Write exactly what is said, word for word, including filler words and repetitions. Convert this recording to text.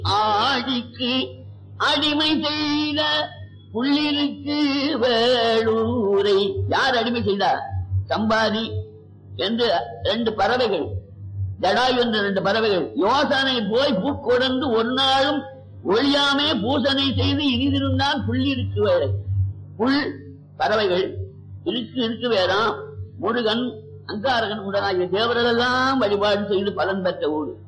ஆடிக்கு அடிமை செய்த புள்ளிருக்கு வேளூரை யார் அடிமை செய்தார்? சம்பாதி என்று ரெண்டு பறவைகள், ஜடாயு என்ற ரெண்டு பறவைகள் யோசனை போய் பூக்கொடர்ந்து ஒரு நாளும் ஒழியாமே பூசனை செய்து இனிதிருந்தான் புள்ளிருக்கு வேலை. புல் பறவைகள் இருக்கு இருக்கு வேறாம். முருகன் அங்காரகன் உடனாகிய தேவரெல்லாம் வழிபாடு செய்து பலன் பெற்ற ஊடு.